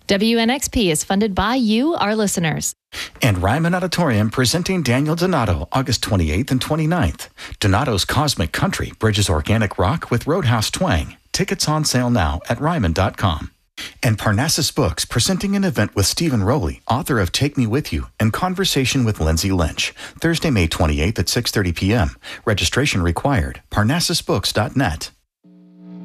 WNXP is funded by you, our listeners. And Ryman Auditorium presenting Daniel Donato August 28th and 29th. Donato's Cosmic Country bridges organic rock with Roadhouse twang. Tickets on sale now at Ryman.com. And Parnassus Books presenting an event with Stephen Rowley, author of Take Me With You, and Conversation with Lindsay Lynch. Thursday, May 28th at 6:30 p.m. Registration required. Parnassusbooks.net.